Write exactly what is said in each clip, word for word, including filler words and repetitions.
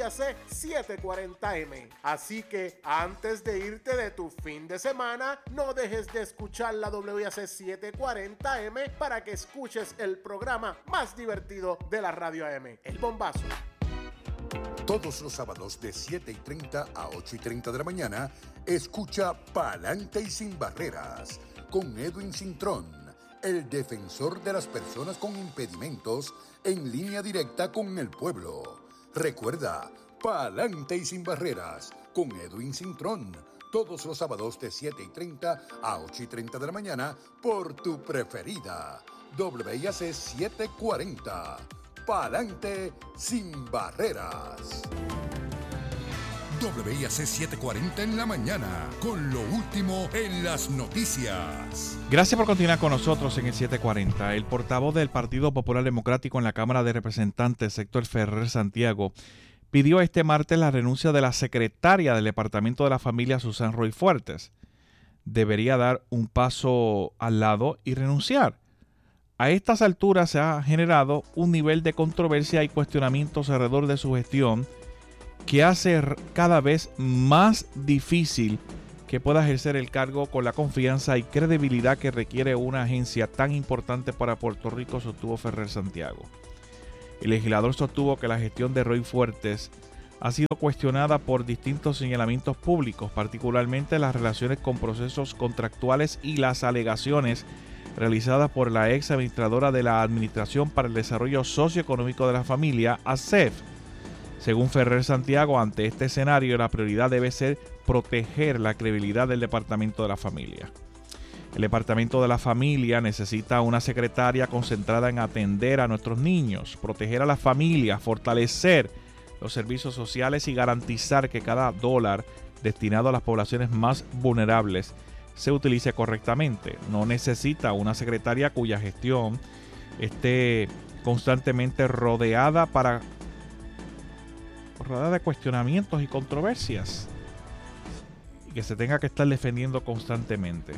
A C setecientos cuarenta M. Así que antes de irte de tu fin de semana, no dejes de escuchar la W A C setecientos cuarenta M para que escuches el programa más divertido de la radio A M, El Bombazo. Todos los sábados de siete y treinta a ocho y treinta de la mañana, escucha Pa'lante y Sin Barreras con Edwin Cintrón, el defensor de las personas con impedimentos, en línea directa con el pueblo. Recuerda, Pa'lante y Sin Barreras con Edwin Cintrón, todos los sábados de siete y treinta a ocho y treinta de la mañana por tu preferida, W A C setecientos cuarenta. Pa'lante Sin Barreras. W A C setecientos cuarenta en la mañana, con lo último en las noticias. Gracias por continuar con nosotros en el setecientos cuarenta. El portavoz del Partido Popular Democrático en la Cámara de Representantes, Héctor Ferrer Santiago, pidió este martes la renuncia de la secretaria del Departamento de la Familia, Susan Roy Fuertes. Debería dar un paso al lado y renunciar. A estas alturas se ha generado un nivel de controversia y cuestionamientos alrededor de su gestión que hace cada vez más difícil que pueda ejercer el cargo con la confianza y credibilidad que requiere una agencia tan importante para Puerto Rico, sostuvo Ferrer Santiago. El legislador sostuvo que la gestión de Roy Fuertes ha sido cuestionada por distintos señalamientos públicos, particularmente las relaciones con procesos contractuales y las alegaciones realizadas por la ex administradora de la Administración para el Desarrollo Socioeconómico de la Familia, A S E F. Según Ferrer Santiago, ante este escenario la prioridad debe ser proteger la credibilidad del Departamento de la Familia. El Departamento de la Familia necesita una secretaria concentrada en atender a nuestros niños, proteger a las familias, fortalecer los servicios sociales y garantizar que cada dólar destinado a las poblaciones más vulnerables se utilice correctamente. No necesita una secretaria cuya gestión esté constantemente rodeada para rodeada de cuestionamientos y controversias y que se tenga que estar defendiendo constantemente.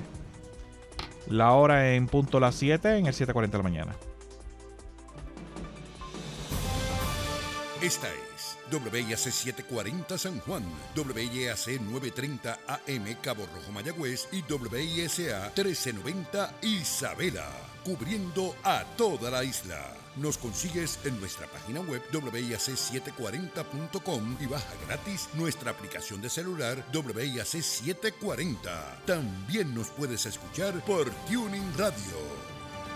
La hora en punto las siete en el setecientos cuarenta de la mañana. Esta es W A C setecientos cuarenta San Juan, W A C novecientos treinta A M Cabo Rojo Mayagüez y W S A trece noventa Isabela, cubriendo a toda la isla. Nos consigues en nuestra página web W A C setecientos cuarenta punto com y baja gratis nuestra aplicación de celular W A C setecientos cuarenta. También nos puedes escuchar por Tuning Radio.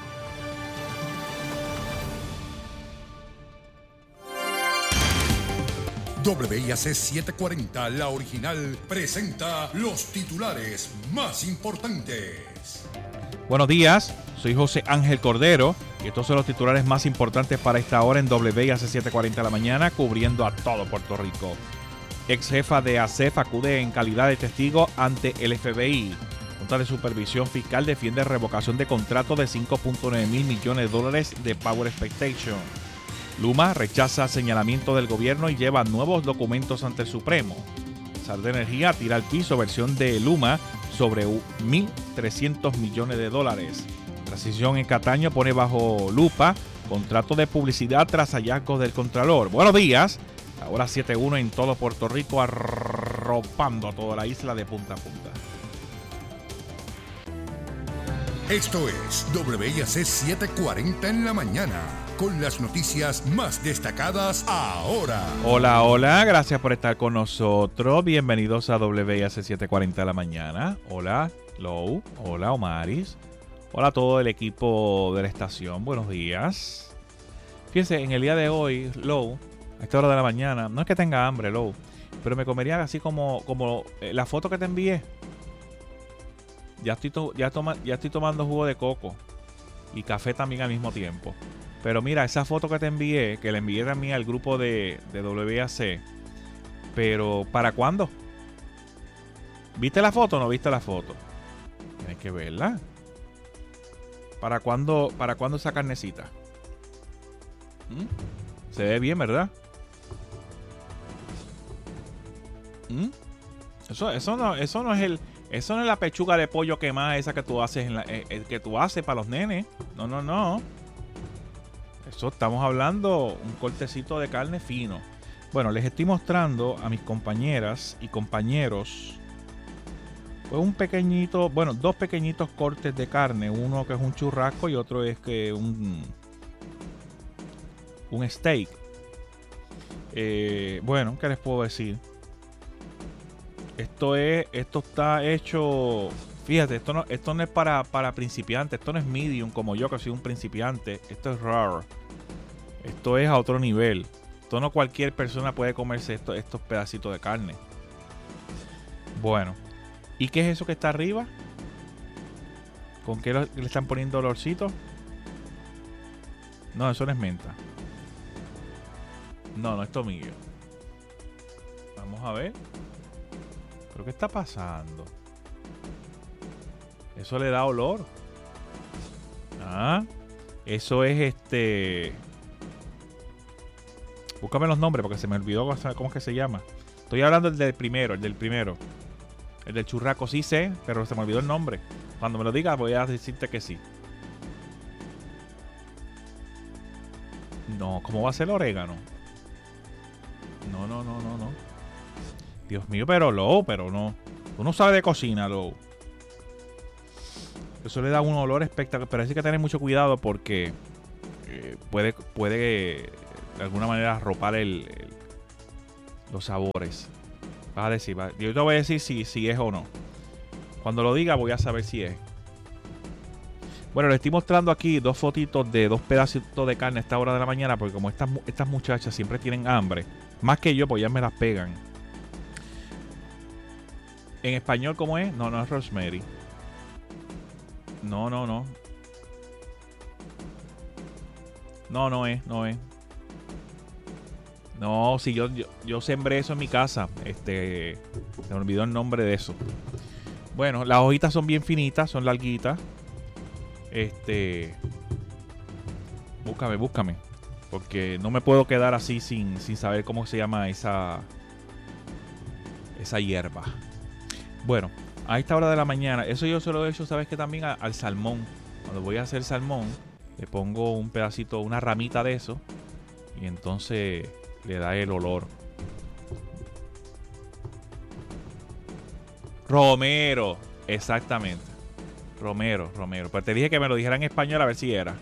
W A C setecientos cuarenta, la original, presenta los titulares más importantes. Buenos días, soy José Ángel Cordero y estos son los titulares más importantes para esta hora en W A C setecientos cuarenta de la mañana, cubriendo a todo Puerto Rico. Ex jefa de A S E F acude en calidad de testigo ante el F B I. Junta de Supervisión Fiscal defiende revocación de contrato de cinco punto nueve mil millones de dólares de Power Expectation. Luma rechaza señalamiento del gobierno y lleva nuevos documentos ante el Supremo. Sal de Energía tira al piso versión de Luma sobre mil trescientos millones de dólares. Transición en Cataño pone bajo lupa contrato de publicidad tras hallazgos del Contralor. Buenos días. Ahora siete uno en todo Puerto Rico, arropando a toda la isla de punta a punta. Esto es W A C setecientos cuarenta en la mañana, con las noticias más destacadas ahora. Hola, hola, gracias por estar con nosotros. Bienvenidos a W A C setecientos cuarenta de la mañana. Hola, Lou. Hola, Omaris. Hola a todo el equipo de la estación. Buenos días. Fíjense, en el día de hoy, Lou, a esta hora de la mañana, no es que tenga hambre, Lou, pero me comería así como, como eh, la foto que te envié. Ya estoy, to- ya, toma- ya estoy tomando jugo de coco y café también al mismo tiempo. Pero mira, esa foto que te envié, que le envié también al grupo de, de W A C. Pero, ¿para cuándo? ¿Viste la foto o no viste la foto? Tienes que verla. ¿Para cuándo, para cuándo esa carnecita? ¿Mm? Se ve bien, ¿verdad? ¿Mm? Eso, eso, no, eso no es el... Eso no es la pechuga de pollo quemada esa que tú haces en la, eh, eh, que tú haces para los nenes. No, no, no. Eso estamos hablando un cortecito de carne fino. Bueno, les estoy mostrando a mis compañeras y compañeros pues un pequeñito, bueno, dos pequeñitos cortes de carne. Uno que es un churrasco y otro es que un, un steak. Eh, bueno, ¿qué les puedo decir? Esto es, esto está hecho, fíjate, esto no, esto no es para, para principiantes, esto no es medium como yo que soy un principiante, esto es rare. Esto es a otro nivel. Esto no cualquier persona puede comerse esto, estos pedacitos de carne. Bueno, ¿y qué es eso que está arriba? ¿Con qué lo, le están poniendo olorcito? No, eso no es menta. No, no es tomillo. Vamos a ver. ¿Pero qué está pasando? Eso le da olor. Ah, eso es este... Búscame los nombres porque se me olvidó cómo es que se llama. Estoy hablando del primero, el del primero. El del churrasco sí sé, pero se me olvidó el nombre. Cuando me lo digas voy a decirte que sí. No, ¿cómo va a ser el orégano? No, no, no, no, no. Dios mío, pero Low, pero no. Tú no sabes de cocina, Low. Eso le da un olor espectacular. Pero hay que tener mucho cuidado porque eh, puede, puede de alguna manera arropar el, el, los sabores. Vas a decir, va, yo te voy a decir si, si es o no. Cuando lo diga voy a saber si es. Bueno, les estoy mostrando aquí dos fotitos de dos pedacitos de carne a esta hora de la mañana. Porque como estas, estas muchachas siempre tienen hambre, más que yo, pues ya me las pegan. En español, ¿cómo es? No, no es rosemary. No, no, no. No, no es, no es. No, si yo, yo, yo sembré eso en mi casa. Este, se me olvidó el nombre de eso. Bueno, las hojitas son bien finitas, son larguitas. Este, búscame, búscame. Porque no me puedo quedar así sin, sin saber cómo se llama esa, esa hierba. Bueno, a esta hora de la mañana, eso yo se lo he hecho, ¿sabes qué? También a, al salmón. Cuando voy a hacer salmón, le pongo un pedacito, una ramita de eso. Y entonces le da el olor. Romero, exactamente. Romero, Romero. Pues te dije que me lo dijera en español a ver si era.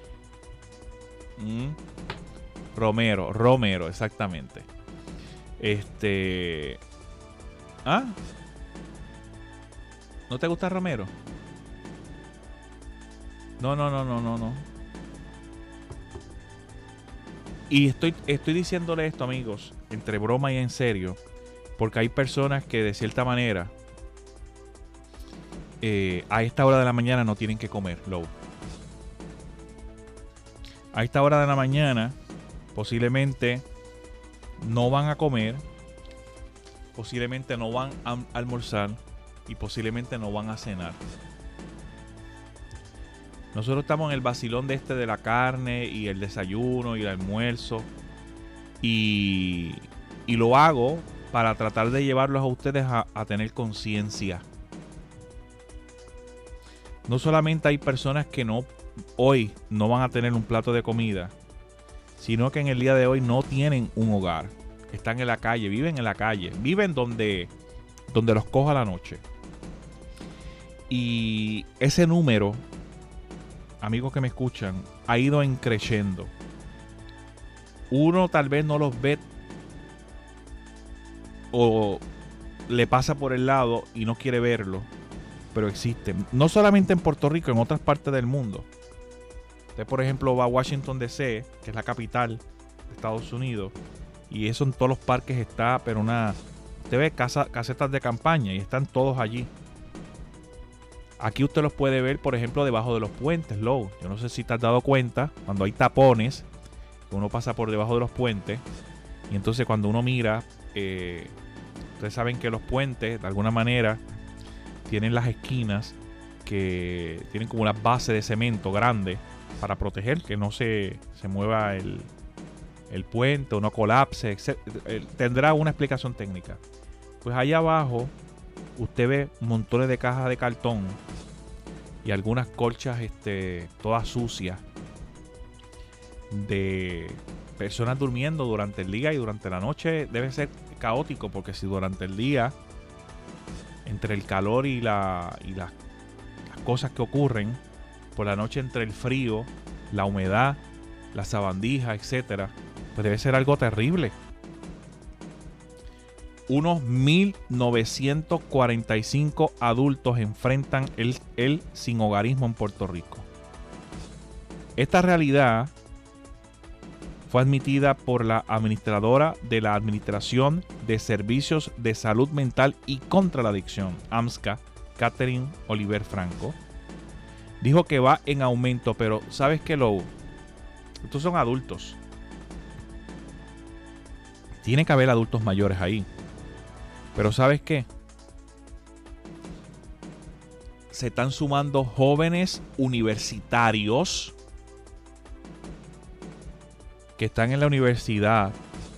Mm. Romero, Romero, exactamente. Este... ¿Ah? ¿No te gusta Romero? No, no, no, no, no, no. Y estoy, estoy diciéndole esto, amigos, entre broma y en serio, porque hay personas que de cierta manera eh, a esta hora de la mañana no tienen que comer, Low. A esta hora de la mañana posiblemente no van a comer, posiblemente no van a almorzar y posiblemente no van a cenar. Nosotros estamos en el vacilón de este de la carne y el desayuno y el almuerzo. Y, y lo hago para tratar de llevarlos a ustedes a, a tener conciencia. No solamente hay personas que no hoy no van a tener un plato de comida, sino que en el día de hoy no tienen un hogar. Están en la calle, viven en la calle, viven donde, donde los coja la noche. Y ese número, amigos que me escuchan, ha ido creciendo. Uno tal vez no los ve o le pasa por el lado y no quiere verlo, pero existen. No solamente en Puerto Rico, en otras partes del mundo. Usted, por ejemplo, va a Washington D C, que es la capital de Estados Unidos, y eso en todos los parques está, pero una... Usted ve casa, casetas de campaña y están todos allí. Aquí usted los puede ver, por ejemplo, debajo de los puentes, Low. Yo no sé si te has dado cuenta, cuando hay tapones, uno pasa por debajo de los puentes. Y entonces cuando uno mira, eh, ustedes saben que los puentes, de alguna manera, tienen las esquinas que tienen como una base de cemento grande para proteger que no se, se mueva el, el puente o no colapse, etcétera. Tendrá una explicación técnica. Pues allá abajo usted ve montones de cajas de cartón y algunas colchas este, todas sucias de, personas durmiendo durante el día y durante la noche debe ser caótico, porque si durante el día, entre el calor y, la, y la, las cosas que ocurren, por la noche entre el frío, la humedad, la sabandija, etcétera, pues debe ser algo terrible. Unos mil novecientos cuarenta y cinco adultos enfrentan el, el sinhogarismo en Puerto Rico. Esta realidad fue admitida por la administradora de la Administración de Servicios de Salud Mental y contra la Adicción, AMSCA, Catherine Oliver Franco. Dijo que va en aumento, pero ¿sabes qué, Lobo? Estos son adultos. Tiene que haber adultos mayores ahí. Pero ¿sabes qué? Se están sumando jóvenes universitarios que están en la universidad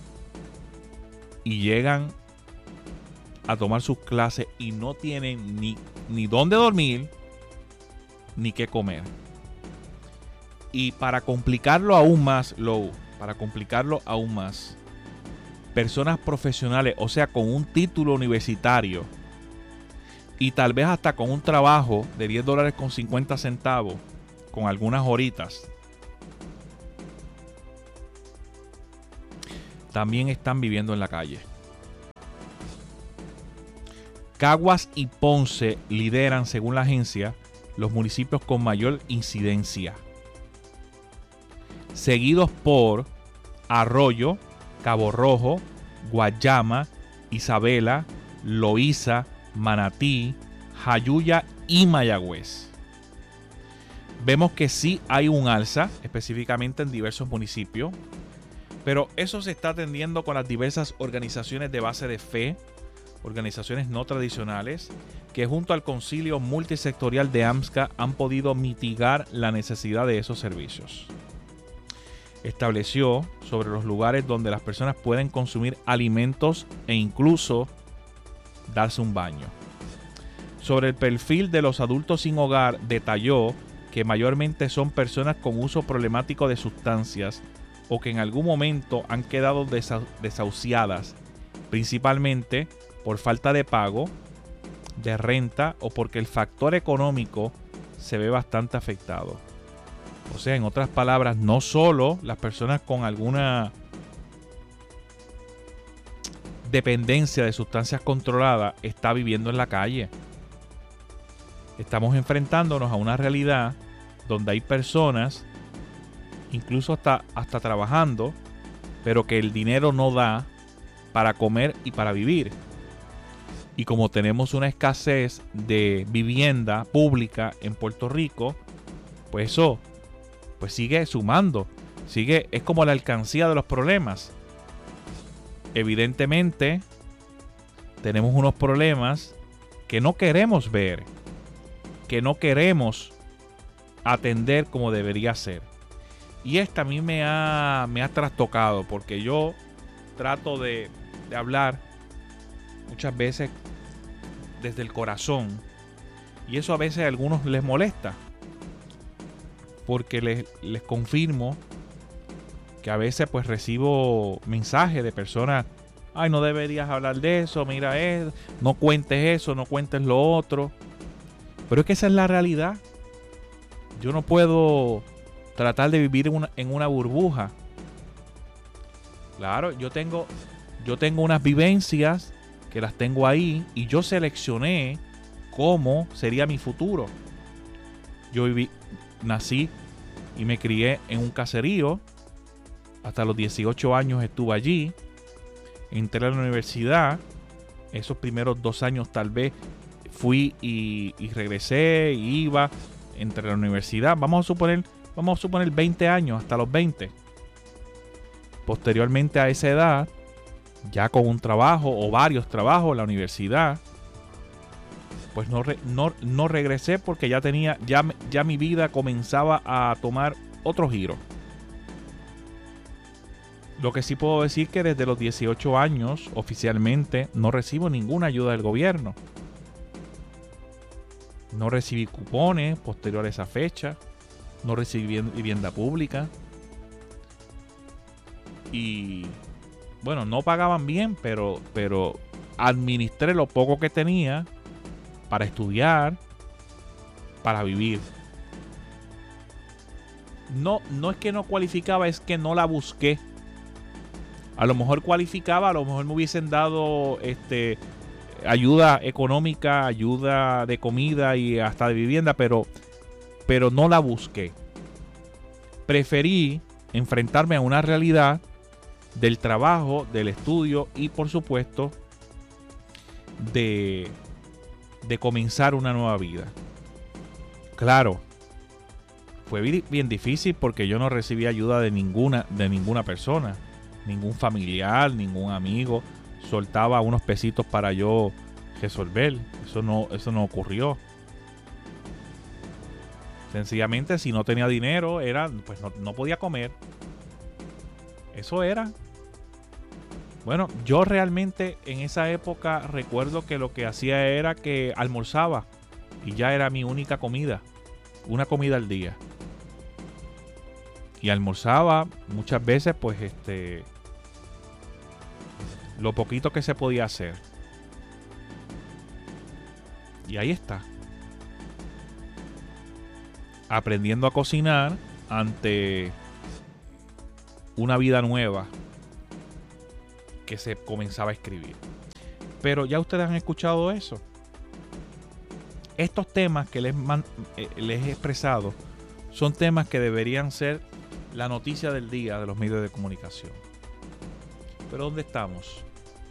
y llegan a tomar sus clases y no tienen ni, ni dónde dormir ni qué comer. Y para complicarlo aún más, Low, para complicarlo aún más, personas profesionales, o sea, con un título universitario y tal vez hasta con un trabajo de diez dólares con cincuenta centavos, con algunas horitas, también están viviendo en la calle. Caguas y Ponce lideran, según la agencia, los municipios con mayor incidencia, seguidos por Arroyo, Cabo Rojo, Guayama, Isabela, Loíza, Manatí, Jayuya y Mayagüez. Vemos que sí hay un alza, específicamente en diversos municipios, pero eso se está atendiendo con las diversas organizaciones de base de fe, organizaciones no tradicionales, que junto al Concilio Multisectorial de AMSCA han podido mitigar la necesidad de esos servicios. Estableció sobre los lugares donde las personas pueden consumir alimentos e incluso darse un baño. Sobre el perfil de los adultos sin hogar, detalló que mayormente son personas con uso problemático de sustancias o que en algún momento han quedado desa- desahuciadas, principalmente por falta de pago, de renta o porque el factor económico se ve bastante afectado. O sea, en otras palabras, no solo las personas con alguna dependencia de sustancias controladas está viviendo en la calle. Estamos enfrentándonos a una realidad donde hay personas, incluso hasta, hasta trabajando, pero que el dinero no da para comer y para vivir. Y como tenemos una escasez de vivienda pública en Puerto Rico, pues eso pues sigue sumando, sigue, es como la alcancía de los problemas. Evidentemente, tenemos unos problemas que no queremos ver, que no queremos atender como debería ser. Y esta a mí me ha, me ha trastocado, porque yo trato de, de hablar muchas veces desde el corazón, y eso a veces a algunos les molesta, porque les, les confirmo que a veces pues recibo mensajes de personas: ay, no deberías hablar de eso, mira eso, no cuentes eso, no cuentes lo otro. Pero es que esa es la realidad. Yo no puedo tratar de vivir en una, en una burbuja. Claro, yo tengo, yo tengo unas vivencias que las tengo ahí y yo seleccioné cómo sería mi futuro. Yo viví, nací y me crié en un caserío. Hasta los dieciocho años estuve allí. Entré a la universidad. Esos primeros dos años tal vez fui y, y regresé, y iba, entré a la universidad. Vamos a suponer, vamos a suponer veinte años, hasta los veinte. Posteriormente a esa edad, ya con un trabajo o varios trabajos en la universidad, pues no, re, no, no regresé porque ya tenía, ya, ya mi vida comenzaba a tomar otro giro. Lo que sí puedo decir que desde los dieciocho años oficialmente no recibo ninguna ayuda del gobierno. No recibí cupones posteriores a esa fecha. No recibí vivienda pública. y bueno, no pagaban bien, pero, pero administré lo poco que tenía para estudiar, para vivir. No, no es que no cualificaba, es que no la busqué. A lo mejor cualificaba, a lo mejor me hubiesen dado este, ayuda económica, ayuda de comida y hasta de vivienda, pero, pero no la busqué. Preferí enfrentarme a una realidad del trabajo, del estudio y por supuesto de, de comenzar una nueva vida. Claro, fue bien difícil porque yo no recibí ayuda de ninguna, de ninguna persona, ningún familiar, ningún amigo. Soltaba unos pesitos para yo resolver. Eso no, eso no ocurrió. Sencillamente, si no tenía dinero, era, pues no, no podía comer. Eso era. Bueno, yo realmente en esa época recuerdo que lo que hacía era que almorzaba y ya era mi única comida. Una comida al día. Y almorzaba muchas veces, pues, este, lo poquito que se podía hacer. Y ahí está. Aprendiendo a cocinar ante una vida nueva que se comenzaba a escribir. Pero ya ustedes han escuchado eso. Estos temas que les, man, eh, les he expresado son temas que deberían ser la noticia del día de los medios de comunicación. Pero ¿dónde estamos?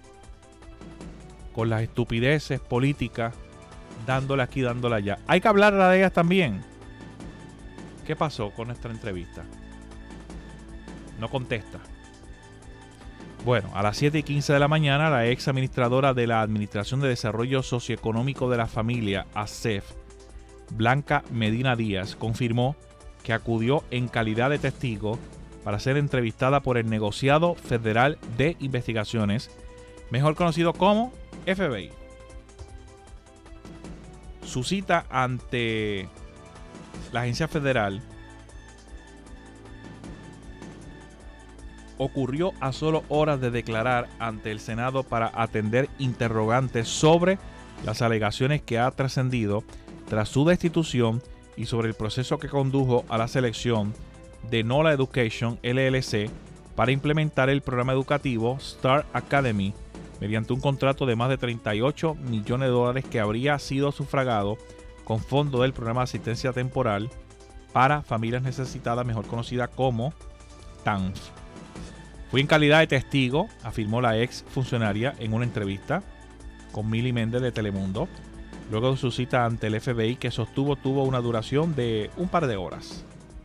Con las estupideces políticas, dándole aquí, dándole allá. Hay que hablar de ellas también. ¿Qué pasó con nuestra entrevista? No contesta. Bueno, a las siete y quince de la mañana, la ex administradora de la Administración de Desarrollo Socioeconómico de la Familia, A S E F, Blanca Medina Díaz, confirmó que acudió en calidad de testigo para ser entrevistada por el Negociado Federal de Investigaciones, mejor conocido como F B I. Su cita ante la agencia federal ocurrió a solo horas de declarar ante el Senado para atender interrogantes sobre las alegaciones que ha trascendido tras su destitución y sobre el proceso que condujo a la selección de Nola Education L L C para implementar el programa educativo Star Academy mediante un contrato de más de treinta y ocho millones de dólares que habría sido sufragado con fondos del programa de asistencia temporal para familias necesitadas, mejor conocida como T A N F. Fui en calidad de testigo, afirmó la ex funcionaria en una entrevista con Mili Méndez de Telemundo, luego de su cita ante el F B I que sostuvo tuvo una duración de un par de horas.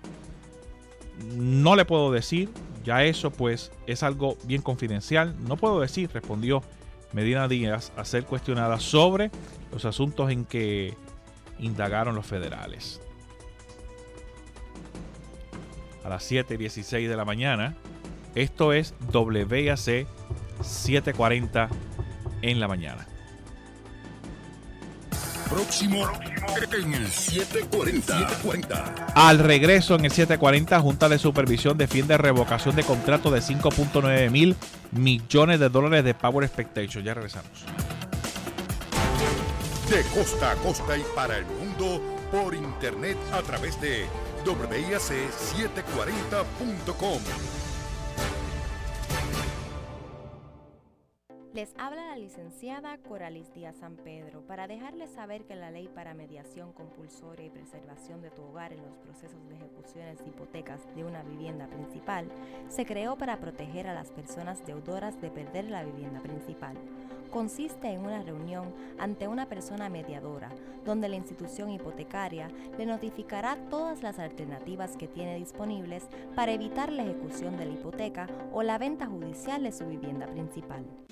No le puedo decir, ya eso pues es algo bien confidencial, no puedo decir, respondió Medina Díaz a ser cuestionada sobre los asuntos en que indagaron los federales. A las siete y dieciséis de la mañana, esto es W A C setecientos cuarenta en la mañana. Próximo en el setecientos cuarenta. Al regreso en el setecientos cuarenta, Junta de Supervisión defiende revocación de contrato de cinco punto nueve mil millones de dólares de Power Expectation. Ya regresamos. De costa a costa y para el mundo por internet a través de W A C setecientos cuarenta punto com. Les habla la licenciada Coralis Díaz San Pedro para dejarles saber que la ley para mediación compulsoria y preservación de tu hogar en los procesos de ejecuciones de hipotecas de una vivienda principal se creó para proteger a las personas deudoras de perder la vivienda principal. Consiste en una reunión ante una persona mediadora, donde la institución hipotecaria le notificará todas las alternativas que tiene disponibles para evitar la ejecución de la hipoteca o la venta judicial de su vivienda principal.